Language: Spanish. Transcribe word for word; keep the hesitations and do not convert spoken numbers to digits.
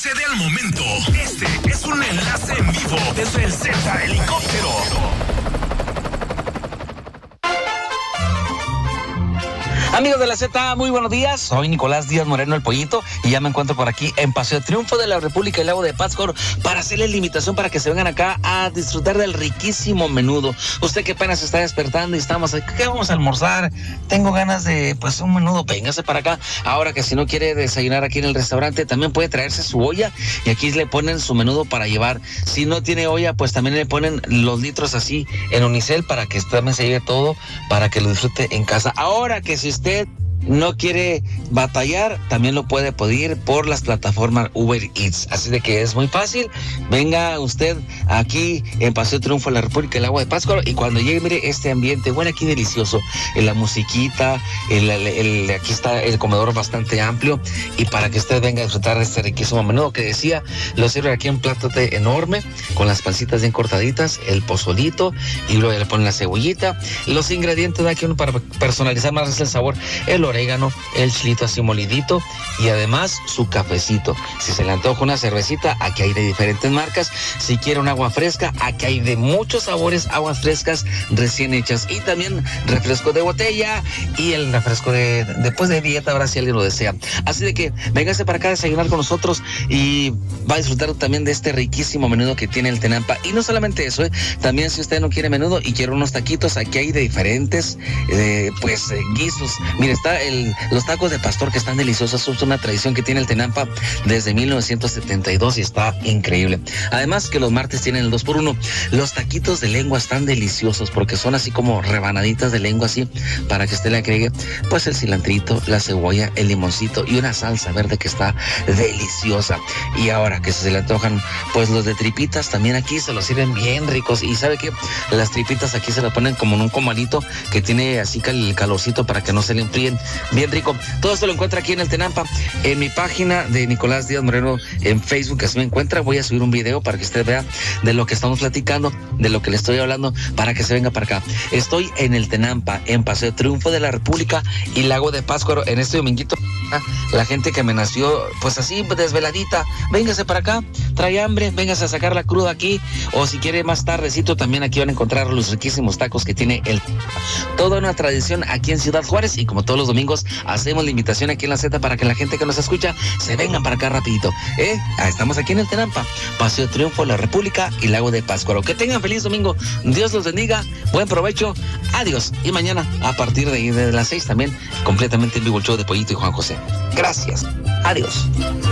sucede al momento. Este es un enlace en vivo desde el Z Helicóptero. Amigos de la Z, muy buenos días. Soy Nicolás Díaz Moreno, el Pollito, y ya me encuentro por aquí en Paseo de Triunfo de la República del Lago de Pátzcuaro para hacerles la invitación para que se vengan acá a disfrutar del riquísimo menudo. Usted que apenas se está despertando y estamos aquí, ¿qué vamos a almorzar? Tengo ganas de, pues, un menudo, véngase para acá. Ahora que si no quiere desayunar aquí en el restaurante, también puede traerse su olla y aquí le ponen su menudo para llevar. Si no tiene olla, pues también le ponen los litros así en unicel para que también se lleve todo, para que lo disfrute en casa. Ahora que si usted no quiere batallar, también lo puede pedir por las plataformas Uber Eats. Así de que es muy fácil. Venga usted aquí en Paseo de Triunfo de la República del Lago de Pátzcuaro y cuando llegue, mire este ambiente, huele aquí delicioso. En la musiquita, el, el, el, aquí está el comedor bastante amplio y para que usted venga a disfrutar de este riquísimo menudo que decía, lo sirve aquí en un plato enorme con las pancitas bien cortaditas, el pozolito y luego le ponen la cebollita. Los ingredientes de aquí uno para personalizar más el sabor, el orégano, el chilito así molidito y además su cafecito. Si se le antoja una cervecita, aquí hay de diferentes marcas. Si quiere un agua fresca, aquí hay de muchos sabores, aguas frescas recién hechas y también refresco de botella y el refresco de después de dieta, ahora si alguien lo desea. Así de que véngase para acá a desayunar con nosotros y va a disfrutar también de este riquísimo menudo que tiene el Tenampa. Y no solamente eso, ¿eh? También si usted no quiere menudo y quiere unos taquitos, aquí hay de diferentes eh, pues eh, guisos. Mire, está El, los tacos de pastor que están deliciosos, es una tradición que tiene el Tenampa desde mil novecientos setenta y dos y está increíble. Además que los martes tienen el dos por uno. Los taquitos de lengua están deliciosos porque son así como rebanaditas de lengua así para que usted le agregue pues el cilantrito, la cebolla, el limoncito y una salsa verde que está deliciosa. Y ahora que se le antojan pues los de tripitas, también aquí se los sirven bien ricos y sabe que las tripitas aquí se las ponen como en un comalito que tiene así el calorcito para que no se le enfríen. Bien rico. Todo esto lo encuentra aquí en el Tenampa, en mi página de Nicolás Díaz Moreno en Facebook. Así me encuentra. Voy a subir un video para que usted vea de lo que estamos platicando, de lo que le estoy hablando, para que se venga para acá. Estoy en el Tenampa, en Paseo de Triunfo de la República y Lago de Pátzcuaro, en este dominguito. La gente que me nació, pues así, desveladita, véngase para acá, trae hambre, véngase a sacar la cruda aquí, o si quiere más tardecito, también aquí van a encontrar los riquísimos tacos que tiene el... Toda una tradición aquí en Ciudad Juárez, y como todos los domingos, hacemos la invitación aquí en la Z para que la gente que nos escucha se vengan para acá rapidito, ¿eh? Estamos aquí en el Tenampa, Paseo de Triunfo, la República y Lago de Pátzcuaro. Que tengan feliz domingo, Dios los bendiga, buen provecho, adiós, y mañana a partir de, de las seis también, completamente en vivo el show de Pollito y Juan José. Gracias. Adiós.